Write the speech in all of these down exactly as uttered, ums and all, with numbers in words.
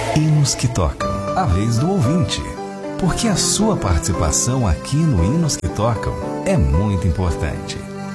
Hinos que Tocam, a vez do ouvinte. Porque a sua participação aqui no Hinos que Tocam é muito importante.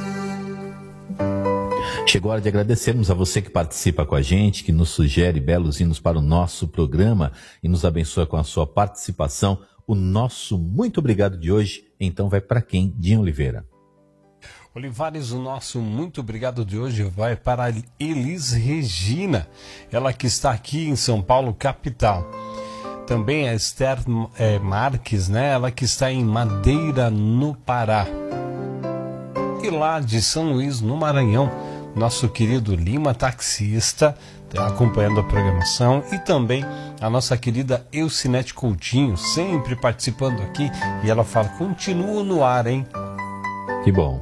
Chegou a hora de agradecermos a você que participa com a gente, que nos sugere belos hinos para o nosso programa e nos abençoa com a sua participação. O nosso muito obrigado de hoje, então, vai para quem? Dinho Oliveira. Olivares, o nosso muito obrigado de hoje vai para Elis Regina, ela que está aqui em São Paulo, capital. Também a Esther é, Marques, né? Ela que está em Madeira, no Pará. E lá de São Luís, no Maranhão, nosso querido Lima, taxista, acompanhando a programação, e também a nossa querida Eucinete Coutinho, sempre participando aqui, e ela fala, continua no ar, hein? Que bom.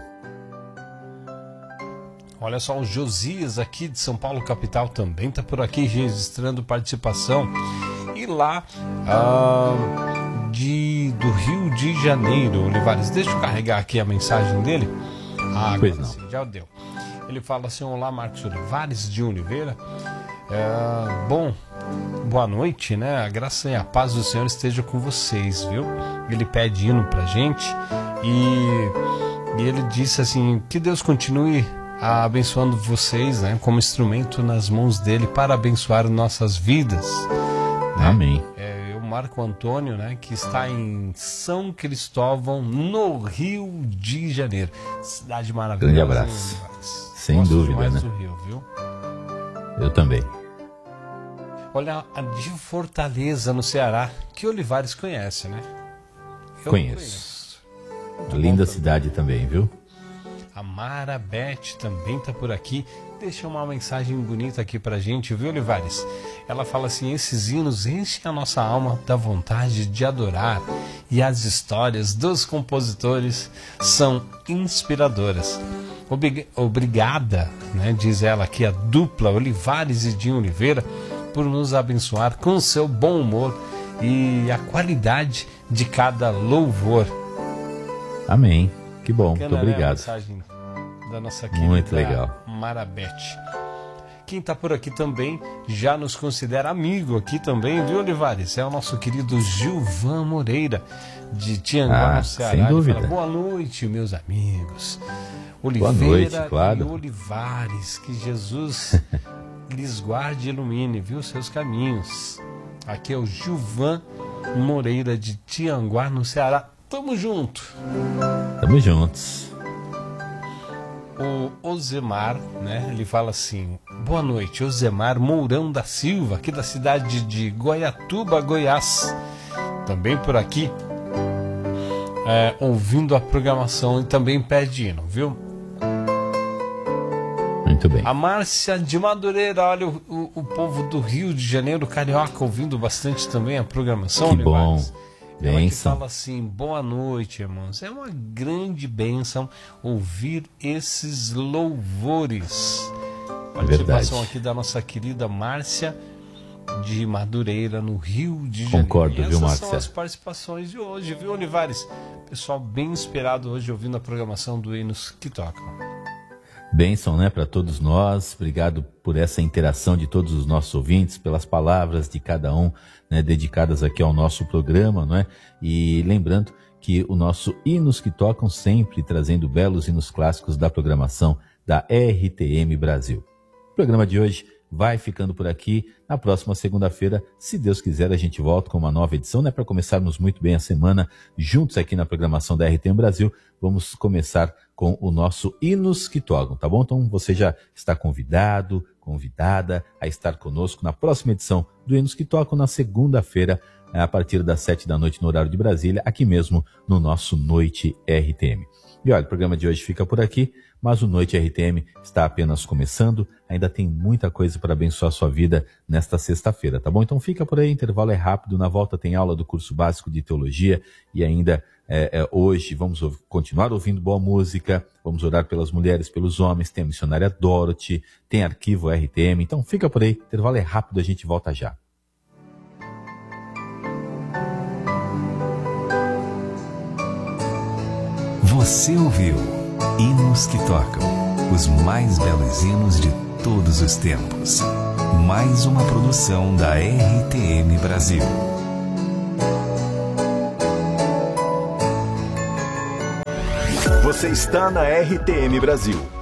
Olha só, o Josias aqui de São Paulo, capital, também está por aqui registrando participação. E lá ah, de, do Rio de Janeiro, Olivares, deixa eu carregar aqui a mensagem dele. Ah, pois não. Sim, já deu. Ele fala assim, olá, Marcos Olivares de Oliveira. É, bom, boa noite, né? A graça e a paz do Senhor esteja com vocês, viu? Ele pede hino pra gente e, e ele disse assim, que Deus continue abençoando vocês, né? Como instrumento nas mãos dele para abençoar nossas vidas. Né? Amém. É, o Marco Antônio, né? Que está em São Cristóvão, no Rio de Janeiro. Cidade maravilhosa. Grande abraço. Sem Gosto dúvida, demais né? do Rio, viu? Eu também. Olha, a de Fortaleza, no Ceará, que Olivares conhece, né? Eu Conheço. conheço. Linda cidade também, viu? A Mara Beth também tá por aqui. Deixa uma mensagem bonita aqui pra gente, viu, Olivares? Ela fala assim, esses hinos enchem a nossa alma da vontade de adorar e as histórias dos compositores são inspiradoras. Obrigada, né, diz ela aqui, a dupla Olivares e Dinho Oliveira, por nos abençoar com seu bom humor e a qualidade de cada louvor. Amém. Que bom, Bacana, muito obrigado. Né, a mensagem da nossa querida Muito legal. Marabete. Quem está por aqui também já nos considera amigo aqui também, viu, Olivares? É o nosso querido Gilvan Moreira, de Tianguá, ah, no Ceará. sem dúvida. Ele fala, boa noite, meus amigos. Oliveira Boa noite, claro. e Olivares, que Jesus lhes guarde e ilumine, viu, seus caminhos. Aqui é o Gilvan Moreira, de Tianguá, no Ceará. Tamo junto. Tamo juntos. O Osemar, né? Ele fala assim, boa noite, Osemar Mourão da Silva, aqui da cidade de Goiatuba, Goiás. Também por aqui, é, ouvindo a programação e também pede hino, viu? Muito bem. A Márcia de Madureira, olha o, o, o povo do Rio de Janeiro, carioca, ouvindo bastante também a programação. Que Olivares. bom. Ela que Bênção. fala assim, boa noite, irmãos. É uma grande bênção ouvir esses louvores. Participação Verdade. aqui da nossa querida Márcia de Madureira, no Rio de Janeiro. Concordo, e viu, essas Márcia? são as participações de hoje, viu, Olivares? Pessoal bem inspirado hoje ouvindo a programação do Hinos que Tocam. Bênção, né, para todos nós. Obrigado por essa interação de todos os nossos ouvintes, pelas palavras de cada um, né, dedicadas aqui ao nosso programa, não é? E lembrando que o nosso Hinos que Tocam sempre trazendo belos hinos clássicos da programação da R T M Brasil. O programa de hoje vai ficando por aqui. Na próxima segunda-feira, se Deus quiser, a gente volta com uma nova edição, né? Para começarmos muito bem a semana juntos aqui na programação da R T M Brasil. Vamos começar com o nosso Hinos que Tocam, tá bom? Então você já está convidado, convidada a estar conosco na próxima edição do Hinos que Tocam, na segunda-feira, a partir das sete da noite no horário de Brasília, aqui mesmo no nosso Noite R T M. E olha, o programa de hoje fica por aqui, mas o Noite R T M está apenas começando, ainda tem muita coisa para abençoar a sua vida nesta sexta-feira, tá bom? Então fica por aí, intervalo é rápido, na volta tem aula do curso básico de teologia e ainda é, é, hoje vamos ouvir, continuar ouvindo boa música, vamos orar pelas mulheres, pelos homens, tem a missionária Dorothy, tem arquivo R T M, então fica por aí, intervalo é rápido, a gente volta já. Você ouviu Hinos que Tocam, os mais belos hinos de todos os tempos. Mais uma produção da R T M Brasil. Você está na R T M Brasil.